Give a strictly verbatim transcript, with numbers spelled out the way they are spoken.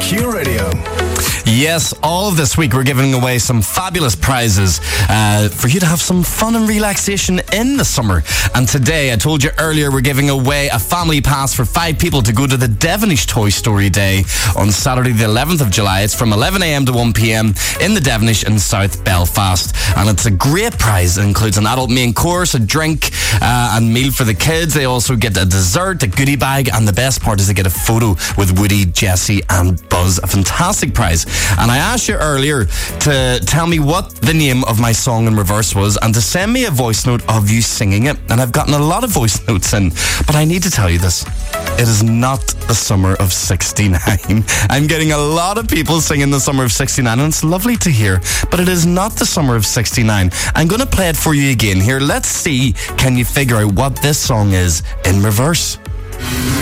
Q Radio. Yes, all of this week we're giving away some fabulous prizes uh, for you to have some fun and relaxation in the summer. And today, I told you earlier, we're giving away a family pass for five people to go to the Devonish Toy Story Day on Saturday the eleventh of July. It's from eleven a.m. to one p.m. in the Devonish in South Belfast. And it's a great prize. It includes an adult main course, a drink uh, and meal for the kids. They also get a dessert, a goodie bag, and the best part is they get a photo with Woody, Jessie and Buzz. A fantastic prize. And I asked you earlier to tell me what the name of my song in reverse was and to send me a voice note of you singing it. And I've gotten a lot of voice notes in, but I need to tell you this. It is not the summer of sixty-nine. I'm getting a lot of people singing the summer of sixty-nine, and it's lovely to hear, but it is not the summer of sixty-nine. I'm going to play it for you again here. Let's see, can you figure out what this song is in reverse?